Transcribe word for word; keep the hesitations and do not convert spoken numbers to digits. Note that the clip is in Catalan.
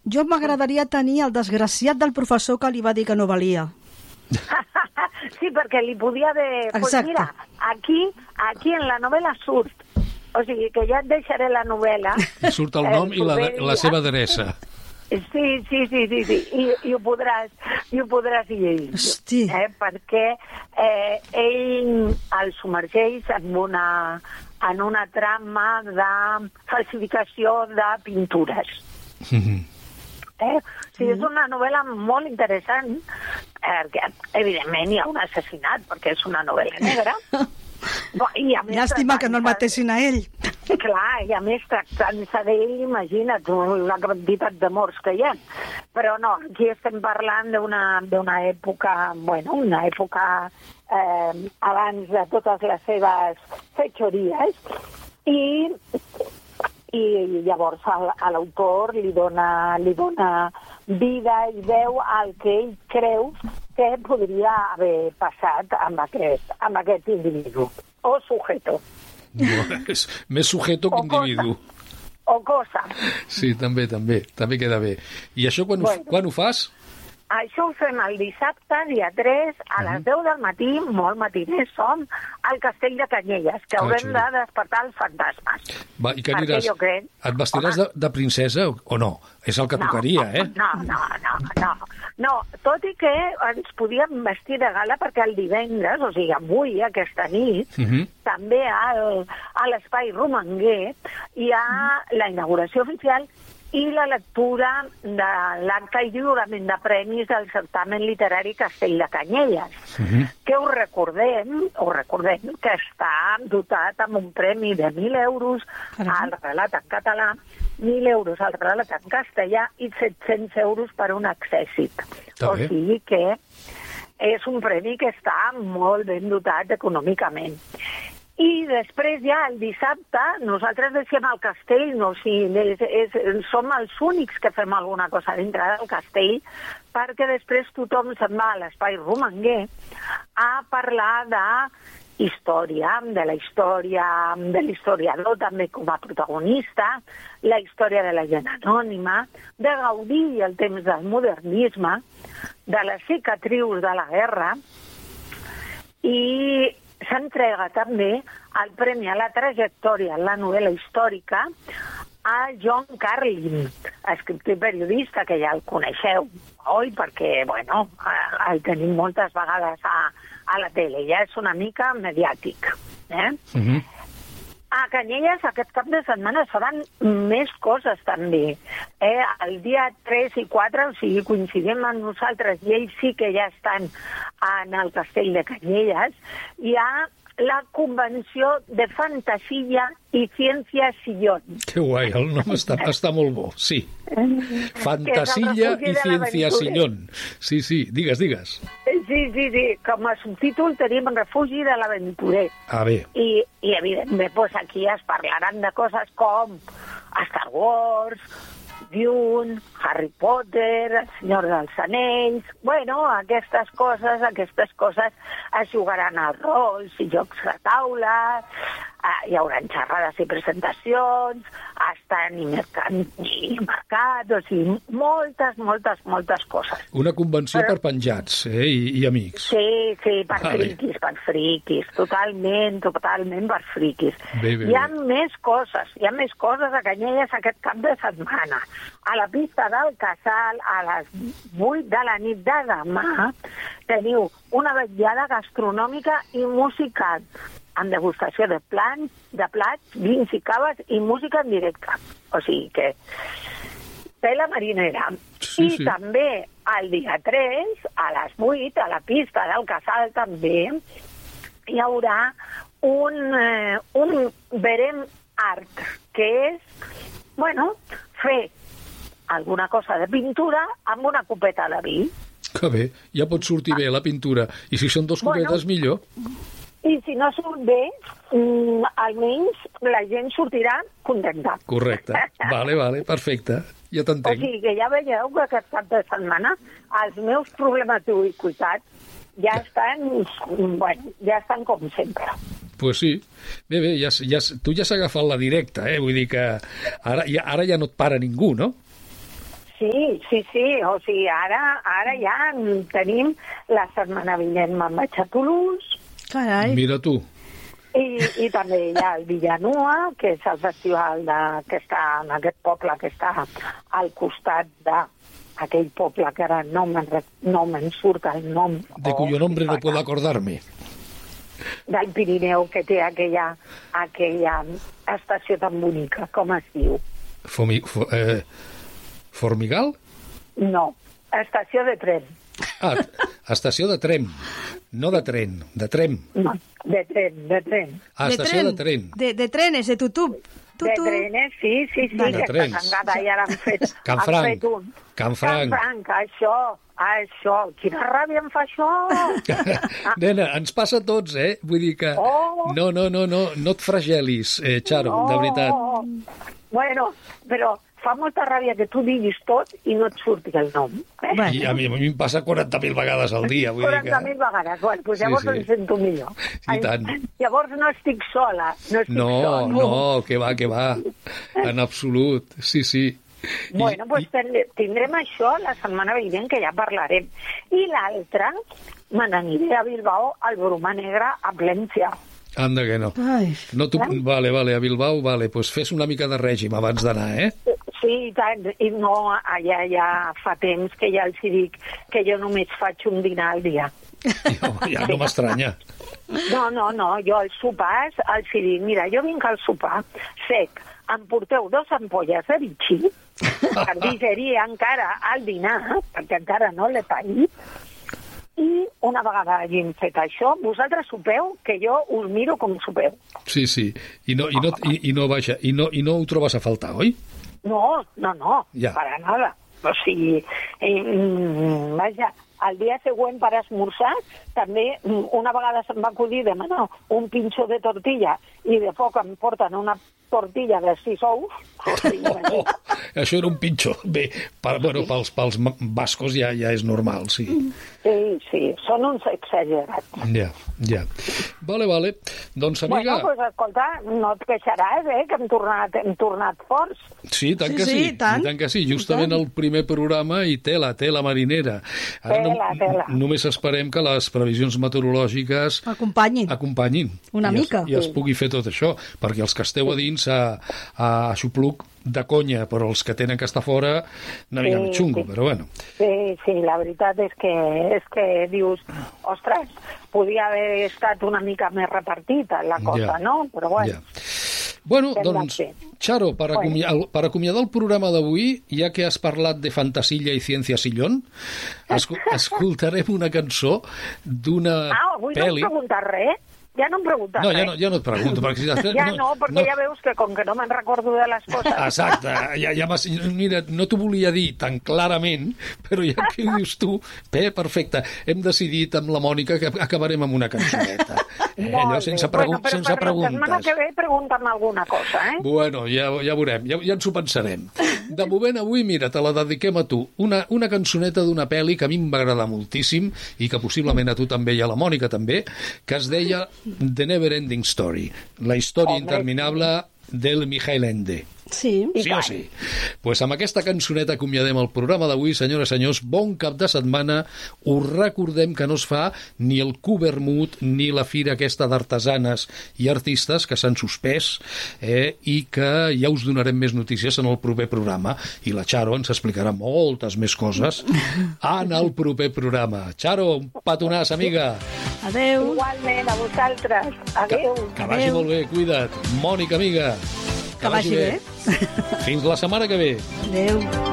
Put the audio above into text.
Jo m'agradaria tenir el desgraciat del professor que li va dir que no valia. Sí, perquè li podia haver... Pues mira, aquí, aquí en la novel·la surt, o sigui que ja et deixaré la novel·la. Surt el nom i la, la seva adreça. Sí, sí, sí, sí, sí. I, i ho podràs, i ho podràs llegir. Hosti. Eh? Perquè eh, ell el submergeix en una, en una trama de falsificació de pintures. Mm-hmm. Eh? O sigui, és una novel·la molt interessant, perquè evidentment hi ha un assassinat, perquè és una novel·la negra. I a més, llàstima que no el matessin a ell. Clar, i a més tractant-se d'ell, imagina't la quantitat de morts que hi ha. Però no, aquí estem parlant d'una d'una època, bueno, una època eh, abans de totes les seves fetxories, i, i llavors a l'autor li dona, li dona vida i veu al que ell creu que podria haver passat amb aquest, amb aquest individu o sujeto. No, és més sujeto que individu. O cosa. Sí, també, també, també queda bé. I això quan, bueno, ho, quan ho fas? Això ho fem el dissabte, dia tres, a les deu del matí, molt matiners som, al Castell de Canyelles, que haurem de despertar els fantasmes. Va, i què aniràs? Crec... Et vestiràs de, de princesa o no? És el que no, tocaria, eh? No, no, no, no. No, tot i que ens podíem vestir de gala perquè el divendres, o sigui, avui, aquesta nit, uh -huh. també al, a l'Espai Romanguer hi ha la inauguració oficial i la lectura de l'acte i lliurament de premis del certamen literari Castell de Canyelles, uh-huh. que us recordem, us recordem que està dotat amb un premi de mil euros al relat en català, mil euros al relat en castellà i set-cents euros per un accèssit. O sigui que és un premi que està molt ben dotat econòmicament. I després ja el dissabte nosaltres deixem el castell, no, o sigui, és, és, som els únics que fem alguna cosa dintre del castell, perquè després tothom se'n va a l'Espai Romanguer a parlar de història, de la història de l'historiador també com a protagonista, la història de la gent anònima, de gaudir el temps del modernisme, de les cicatrius de la guerra, i s'entrega també el Premi a la Trajectòria en la novel·la històrica a John Carlin, escriptor i periodista, que ja el coneixeu, oi? Perquè, bueno, el tenim moltes vegades a, a la tele, ja és una mica mediàtic. Eh? Uh-huh. A Canyelles aquest cap de setmana es faran més coses també. Eh? El dia tres i quatre, o sigui, coincidim amb nosaltres i ells sí que ja estan en el Castell de Canyelles, hi ha la Convenció de Fantasia i Ciència Sillón. Que guai, el nom està, està molt bo, sí. Fantasia i Ciència Sillón. Sí, sí, digues, digues. Sí, sí, sí, com a subtítol tenim Refugi de l'aventurer. Ah, bé. I, i evidentment, doncs aquí es parlaran de coses com Star Wars, Dune, Harry Potter, El Senyor dels Anells... Bueno, aquestes coses, aquestes coses es jugaran a rols i jocs de taula, eh, hi haurà xerrades i presentacions, estan i mercat, i mercat, o sigui, moltes, moltes, moltes coses. Una convenció Però... per penjats, eh, i, i amics. Sí, sí, per vale. friquis, per friquis, totalment, totalment per friquis. Bé, bé, hi ha bé. més coses, hi ha més coses a Canyelles aquest cap de setmana. A la pista del Casal, a les vuit de la nit de demà, teniu una vetllada gastronòmica i musical, amb degustació de plans, de plats, vins i caves i música en directe. O sigui que tela marinera. Sí, I sí. també el dia tres, a les vuit, a la pista del Casal també, hi haurà un, eh, un verem art, que és, bueno, fer alguna cosa de pintura amb una copeta de vi. Que bé, ja pot sortir bé la pintura. I si són dos copetes, bueno, millor. I si no surt bé, mm, almenys la gent sortirà contenta. Correcte. Vale, vale, perfecte. Ja t'entenc. O sigui que ja veieu que aquest cap de setmana els meus problemes d'ubiquitat ja estan, bueno, ja estan com sempre. Pues sí. Bé, bé, ja, ja, tu ja has agafat la directa, eh? Vull dir que ara ja, ara ja no et para ningú, no? Sí, sí, sí, o sigui, ara, ara ja tenim la setmana vinent me'n vaig a Toulouse. Carai. Mira tu. I, i també hi ha el Villanua, que és el festival de, que està en aquest poble que està al costat d'aquell poble que ara no me'n no me'n surt el nom. De cuyo nombre no puedo acordarme. Del Pirineu, que té aquella, aquella estació tan bonica, com es diu? Fomi, fo, eh, Formigal? No, estació de tren. Ah, estació de tren. No de tren, de tren. No, de tren, de tren. Ah, de estació tren, de tren. De, de trenes, de tutub. De trenes, sí, sí, sí, De que trens. està tangada i ara han fet, Can han Franc. fet un. Can Franc. Can Franc, això, això. Quina ràbia em fa això. Nena, ens passa a tots, eh? Vull dir que... Oh. No, no, no, no, no et fragelis, eh, Charo, de veritat. Bueno, però fa molta ràbia que tu diguis tot i no et surti el nom. Eh? I a mi, a mi em passa quaranta mil vegades al dia. Vull dir quaranta mil que... vegades. Bueno, doncs Sí, llavors sí. em sento millor. I tant. Llavors no estic sola. No, estic No, sola. no, que va, que va. En absolut, sí, sí. Bueno, doncs I... tindrem això la setmana vinent, que ja parlarem. I l'altra, me n'aniré a Bilbao, al Bruma Negra, a Plència. Anda que no. Ai. No tu... Vale, vale, a Bilbao, vale, pues fes una mica de règim abans d'anar, eh? Sí, i tant, i no, allà ja fa temps que ja els dic que jo només faig un dinar al dia. Jo, ja no m'estranya. No, no, no, jo als sopars els dic, mira, jo vinc al sopar sec, em porteu dos ampolles de bitxí, per digerir encara al dinar, perquè encara no l'he paït, i una vegada hagin fet això, vosaltres sopeu, que jo us miro com sopeu. Sí, sí. I no, i no, i, i no, vaja, i no, i no ho trobes a faltar, oi? No, no, no, Ja. para nada. O sigui, eh, mm, vaja, el dia següent per esmorzar, també mm, una vegada se'm va acudir demanar un pinxo de tortilla i de poc em porten una tortilla de sis ous. O sigui, Oh, oh, això era un pitjor. Bé, per, bueno, pels, pels bascos ja, ja és normal, sí. sí, sí, són uns exagerats. Ja, ja. Vale, vale. Doncs, amiga... Bueno, doncs escolta, no et queixaràs, eh, que hem tornat, hem tornat forts. Sí, tant Sí, que sí, sí, i tant. i tant que sí. Justament el primer programa i tela, tela marinera. Ara Tela, tela. només esperem que les previsions meteorològiques Acompanyin. acompanyin. Una I mica. Es, I es pugui fer tot això, perquè els que esteu a dins a, a xupluc de conya, però els que tenen que estar fora una mica Sí, més xungo, sí. però bueno. Sí, sí, la veritat és que, és que dius, ostres, podia haver estat una mica més repartita la cosa, Ja. no? Però bueno, Ja. Bueno, Hem de doncs, fer. Charo, per, acomiadar, per acomiadar el programa d'avui, ja que has parlat de fantasilla i ciència sillón, escu escoltarem una cançó d'una ah, avui pel·li... no em preguntes res? Ja no em preguntes No, res? ja no, ja no et pregunto. Perquè si després, Ja no, perquè ja veus que com que no me'n recordo de les coses... Exacte, ja, ja m'has... Mira, no t'ho volia dir tan clarament, però ja que ho dius tu, bé, perfecte. Hem decidit amb la Mònica que acabarem amb una cançoneta. Eh, allò sense, pregu bueno, però sense per la setmana preguntes. que ve pregunta'm alguna cosa, eh? Bueno, ja, ja veurem, ja, ja ens ho pensarem. De moment avui, mira, te la dediquem a tu. Una, una cançoneta d'una pel·li que a mi em va agradar moltíssim i que possiblement a tu també i a la Mònica també, que es deia The Never Ending Story, la història Home, interminable del Michael Ende. Sí. Sí o sí? Pues amb aquesta cançoneta acomiadem el programa d'avui, senyores i senyors. Bon cap de setmana. Us recordem que no es fa ni el Cubermut ni la fira aquesta d'artesanes i artistes que s'han suspès eh, i que ja us donarem més notícies en el proper programa. I la Charo ens explicarà moltes més coses en el proper programa. Charo, un petonàs, amiga. Adeu. Igualment, a vosaltres. Adéu. Que vagi Adeu. molt bé, cuida't. Mònica, amiga. Que vagi bé. Fins la setmana que ve. Adeu.